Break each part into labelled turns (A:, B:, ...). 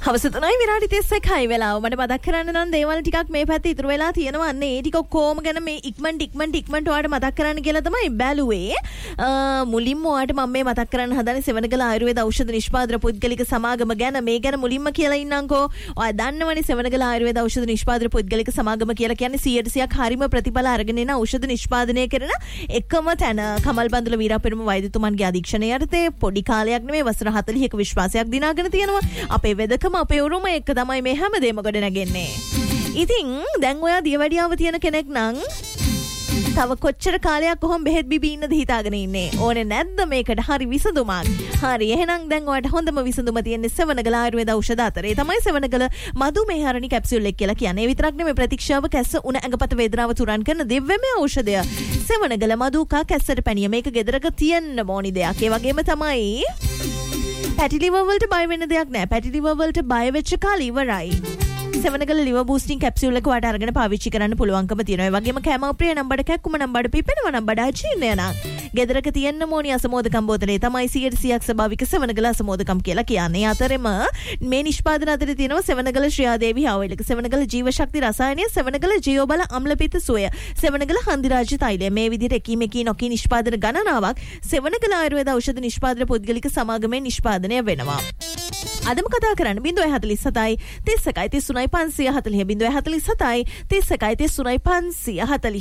A: හවස 3:31 වෙලාව මට මතක් කරන්න නම් දේවල් ටිකක් මේ පැත්තේ ඉතුරු වෙලා තියෙනවා. අන්න ඒ ටික කොහොම ගැන මේ ඉක්මනට ඔයාලට මතක් කරන්න කියලා තමයි බැලුවේ. මුලින්ම ඔයාලට මම මේ මතක් කරන්න හදන්නේ සෙවණගල ආයුර්වේද ඖෂධ නිෂ්පාදන පුද්ගලික සමාගම ගැන. මේ ගැන මුලින්ම කියලා ඉන්නම්කෝ. ඔයා දන්නවනේ සෙවණගල ආයුර්වේද ඖෂධ නිෂ්පාදන පුද්ගලික සමාගම කියලා කියන්නේ 100%ක් හරිම ප්‍රතිඵල අරගෙන එන ඖෂධ නිෂ්පාදනය කරන එකම තැන. කමල් බන්දුල වීරපෙරම වෛද්‍යතුමන්ගේ අධීක්ෂණය යටතේ පොඩි කාලයක් නෙමෙයි වසර 40ක විශ්වාසයක් දිනාගෙන තියෙනවා. අපේ වෙදකම අපේ උරුම එක තමයි මේ හැමදේම ගොඩ නැගෙන්නේ. ඉතින් දැන් ඔයා දියවැඩියාව තියෙන කෙනෙක් නම් තව කොච්චර කාලයක් කොහොම බෙහෙත් බිබී ඉන්නද හිතාගෙන ඉන්නේ? ඕනේ නැද්ද මේකට හරි විසඳුමක්? හරි එහෙනම් දැන් ඔයාලට හොඳම විසඳුම තියෙන්නේ සෙවණගල ආයුර්වේද ඖෂධ අතරේ. තමයි සෙවණගල මధుමේහරණි කැප්සියුල් එක කියලා කියන්නේ. ඒ විතරක් නෙමෙයි ප්‍රතික්ෂේප කැස්ස උණ ඇඟපත වේදනාව තුරන් කරන දිව්‍යමය ඖෂධය. සෙවණගල මధుකා කැස්සට පැනිය. මේක ගෙදරක තියෙන්න ඕනි දෙයක්. ඒ වගේම තමයි පැටි ලිවර් වලට බය වෙන්න දෙයක් නෑ. පැටි ලිවර් වලට බය වෙච්ච කාලේ ඉවරයි. සෙවණගල ලිවර් බූස්ටිං කැප්සියුල් එක වාට අරගෙන පාවිච්චි කරන්න පුළුවන්කම තියෙනවා. ඒ වගේම කැමෝප්‍රිය නම්බර් කැක්කුම නම්බර පිපෙනවා නම්බර අචීර්ණය නම් ගෙදරක තියෙන්න ඕනි අසමෝදකම් බෝතලේ තමයි 100%ක් ස්වභාවික සෙවණගල අසමෝදකම් කියලා කියන්නේ. අතරෙම මේ නිෂ්පාදන අතරේ තියෙනවා සෙවණගල ශ්‍රියාදේවි ආවේලික, සෙවණගල ජීවශක්ති රසායනය, සෙවණගල ජීවබල අම්ලපිත්ත සෝය, සෙවණගල හන්දිරාජ්‍ය තෛලය. මේ විදිහට එකීමේකී නොකී නිෂ්පාදන ගණනාවක් සෙවණගල ආයුර්වේද ඖෂධ නිෂ්පාදන පුද්ගලික සමාගමේ නිෂ්පාදනය වෙනවා. අදම කතා කරන්න 047යි 31යි 33යි 540 047යි 31යි 33යි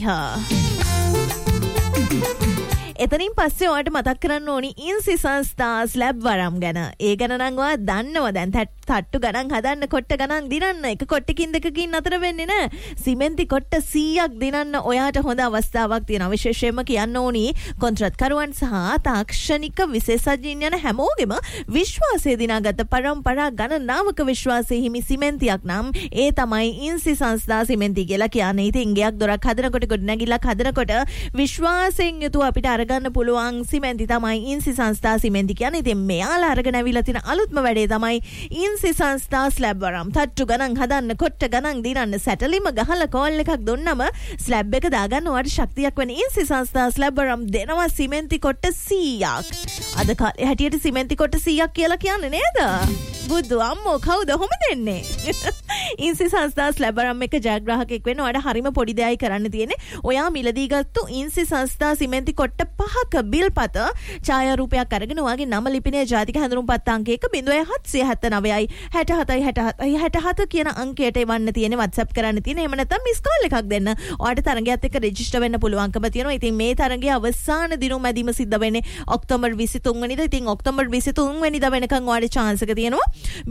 A: 540. එතනින් පස්සේ ඔයාලට මතක් කරන්න ඕනි ඉන්සි සංස්ථා ස්ලැබ් වරම් ගැන. ඒ ගැන නම් ඔයා දන්නවා දැන් තට්ටු ගණන් හදන්න කොට්ට ගණන් දිනන්න එක කොට්ටකින් දෙකකින් නතර වෙන්නේ නැහැ. සිමෙන්ති කොට්ට 100ක් දිනන්න ඔයාට හොඳ අවස්ථාවක් තියෙනවා. විශේෂයෙන්ම කියන්න ඕනි කොන්ත්‍රාත්කරුවන් සහ තාක්ෂණික විශේෂඥයින් යන හැමෝගෙම විශ්වාසය දිනාගත පරම්පරා ගණනාවක විශ්වාසයේ හිමි සිමෙන්තියක් නම් ඒ තමයි ඉන්සි සංස්ථා සිමෙන්ති කියලා කියන්නේ. ඉතින් ගයක් දොරක් හදනකොට ගොඩනැගිල්ලක් හදනකොට විශ්වාසයෙන් යුතුව අපිට ගන්න පුළුවන් සිමෙන්ති තමයි ඉන්සි සංස්ථා සිමෙන්ති කියන්නේ. ඉතින් මෙයාලා අරගෙන අවිලා තියෙන අලුත්ම වැඩේ තමයි ඉන්සි සංස්ථා ස්ලැබ් වරම්. තට්ටු ගණන් හදන්න කොට්ට ගණන් දිනන්න සැටලිම ගහලා කෝල් එකක් දුන්නම ස්ලැබ් එක දාගන්න ඔයාලට ශක්තියක් වෙන ඉන්සි සංස්ථා ස්ලැබ් වරම් දෙනවා සිමෙන්ති කොට්ට 100ක්. අද කාලේ හැටියට සිමෙන්ති කොට්ට 100ක් කියලා කියන්නේ නේද? බුදු අම්මෝ කවුද ඔහොම දෙන්නේ? ඉන්සි සංස්ථා ස්ලැබ් වරම් එක ජයග්‍රාහකෙක් වෙන්න ඔයාලට හරිම පොඩි දෙයක්යි කරන්න තියෙන්නේ. ඔයා මිලදී ගත්තු ඉන්සි සංස්ථා සිමෙන්ති කොට්ට 5ක බිල්පත ඡායාරූපයක් අරගෙන ඔයාගේ නම ලිපිනේ ජාතික හැඳුනුම්පත් අංකයක 0779යි 67 කියන අංකයට එවන්න තියෙන WhatsApp කරන්න තියෙන. එහෙම නැත්නම් මිස් කෝල් එකක් දෙන්න. ඔයාලට තරගයත් එක්ක රෙජිස්ටර් වෙන්න පුළුවන්කම තියෙනවා. ඉතින් මේ තරගයේ අවසාන දිනුම් මැදීම සිද්ධ වෙන්නේ ඔක්තෝබර් 23 වෙනිදා. ඉතින් ඔක්තෝබර් 23 වෙනිදා වෙනකන් ඔයාලට chance එක තියෙනවා.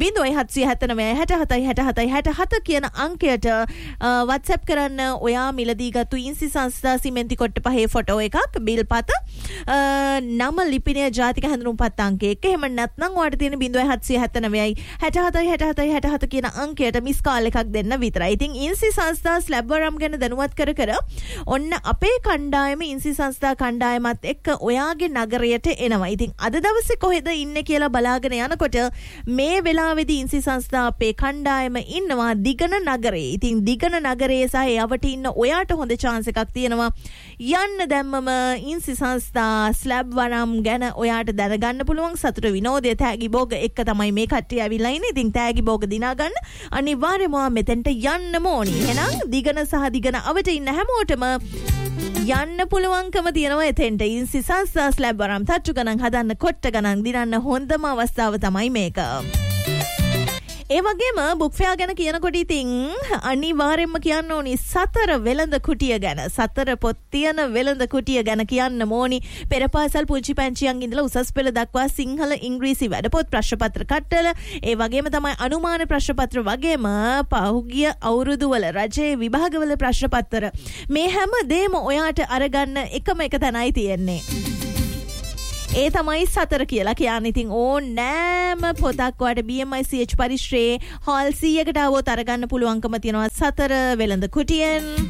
A: 077967 කියන අංකයට WhatsApp කරන්න ඔයා මිලදී ගත්තු ඉන්සි සංස්ථා සිමෙන්ති කොට්ට 5 ෆොටෝ එකක් බිල්පත නම ලිපිනේ ජාතික හැඳුනුම්පත් අංකයක. එහෙම නැත්නම් ඔයාලට තියෙන 0779යි 67 කියන අංකයට මිස් කාල් එකක් දෙන්න විතරයි. ඉතින් ඉන්සි සංස්ථා ස්ලැබ් වරම් ගැන දැනුවත් කර ඔන්න අපේ කණ්ඩායම ඉන්සි සංස්ථා කණ්ඩායමත් එක්ක ඔයාගේ නගරයට එනවා. ඉතින් අද දවසේ කොහෙද ඉන්නේ කියලා බලාගෙන යනකොට මේ වෙලාවේදී ඉන්සි සංස්ථා අපේ කණ්ඩායම ඉන්නවා දිගන නගරේ. ඉතින් දිගන නගරේ සහ එවට ඉන්න ඔයාට හොඳ chance එකක් තියෙනවා. යන්න දැම්මම ඉන්සි සංස්ථා ස්ලැබ් වරම් ගැන ඔයාට දැනගන්න පුළුවන්. සතුට විනෝදය තෑගි බෝග එක තමයි මේ කට්ටිය ඇවිල්ලා ඉන්නේ. ඉතින් තෑගි බෝග දිනා ගන්න අනිවාර්යයෙන්ම මෙතෙන්ට යන්නම ඕනි. එහෙනම් දිගන සහ දිගන අවට ඉන්න හැමෝටම යන්න පුළුවන්කම තියෙනවා එතෙන්ට. ඉන්සි සංස්ථා ස්ලැබ් වරම් තට්ටු ගණන් හදන්න කොට්ට ගණන් දිනන්න හොඳම අවස්ථාව තමයි මේක. ඒ වගේම බුක් ෆෙයා ගැන කියනකොට ඉතින් අනිවාර්යයෙන්ම කියන්න ඕනි සතර වෙළඳ කුටිය ගැන. සතර පොත් තියෙන වෙළඳ කුටිය ගැන කියන්න ඕනි. පෙරපාසල් පුංචි පැංචියන් ඉඳලා උසස් පෙළ දක්වා සිංහල ඉංග්‍රීසි වැඩපොත් ප්‍රශ්නපත්‍ර කට්ටල ඒ වගේම තමයි අනුමාන ප්‍රශ්නපත්‍ර වගේම පහුගිය අවුරුදුවල රජයේ විභාගවල ප්‍රශ්නපත්‍ර මේ හැම දෙම ඔයාට අරගන්න එකම එක තැනයි තියෙන්නේ. ඒ තමයි සතර කියලා කියන්නේ. ඉතින් ඕනෑම පොතක් ඔයාලට BMI CH පරිශ්‍රයේ හෝල් 100කට આવොත් අරගන්න පුළුවන්කම තියෙනවා සතර වෙළඳ කුටියෙන්.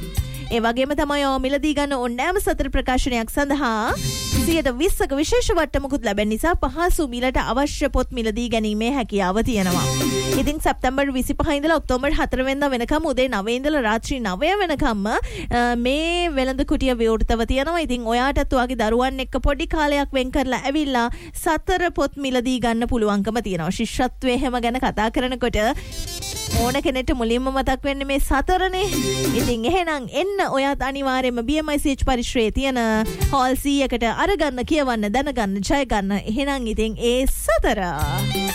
A: ඒ වගේම තමයි මිලදී ගන්න ඕනෑම සතර ප්‍රකාශනයක් සඳහා 120ක විශේෂ වට්ටමකුත් ලැබෙන නිසා පහසු මිලට අවශ්‍ය පොත් මිලදී ගැනීමේ හැකියාව තියෙනවා. ඉතින් සැප්තැම්බර් 25 ඉඳලා ඔක්තෝබර් 4 වෙනිදා වෙනකම් උදේ 9 ඉඳලා රාත්‍රී 9 වෙනකම් මේ වෙළඳ කුටිය විවෘතව තියෙනවා. ඉතින් ඔයාටත් ඔයාගේ දරුවන් එක්ක පොඩි කාලයක් වෙන් කරලා ඇවිල්ලා සතර පොත් මිලදී ගන්න පුළුවන්කම තියෙනවා. ශිෂ්‍යත්වයේ හැම ගැන කතා කරනකොට ඕන කෙනෙක්ට මුලින්ම මතක් වෙන්නේ මේ සතරනේ. ඉතින් එහෙනම් එන්න ඔයාත් අනිවාර්යයෙන්ම BMICH පරිශ්‍රයේ තියෙන හෝල් 100කට අරගන්න, කියවන්න, දැනගන්න, ජය ගන්න. එහෙනම් ඉතින් ඒ සතර